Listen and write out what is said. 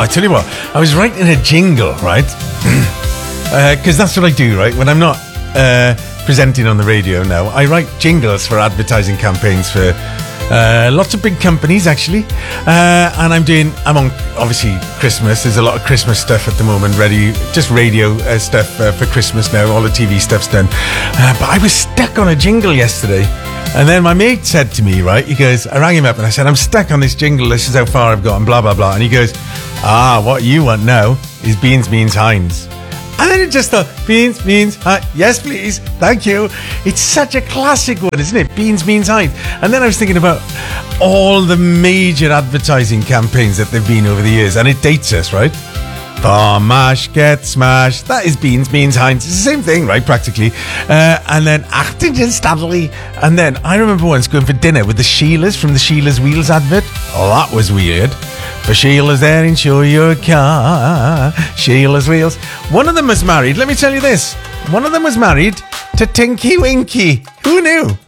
I tell you what, I was writing a jingle, right? Because that's what I do, right? When I'm not presenting on the radio now, I write jingles for advertising campaigns for lots of big companies, actually. And I'm on, obviously, Christmas. There's a lot of Christmas stuff at the moment ready. Just radio stuff for Christmas now. All the TV stuff's done. But I was stuck on a jingle yesterday. And then my mate said to me, right, he goes, I rang him up and I said, I'm stuck on this jingle. This is how far I've got and blah, blah, blah. And he goes, what you want now is Beans Means Heinz. And then it just thought, Beans Means Heinz. Yes, please. Thank you. It's such a classic one, isn't it? Beans Means Heinz. And then I was thinking about all the major advertising campaigns that they've been over the years. And it dates us, right? Farm mash, get smashed. That is Beans Means Heinz. It's the same thing, right? Practically. And then Achtingen Stanley. And then I remember once going for dinner with the Sheilas from the Sheila's Wheels advert. Oh, that was weird. For Sheila's there, insure your car. Sheila's Wheels. One of them was married. Let me tell you this. One of them was married to Tinky Winky. Who knew?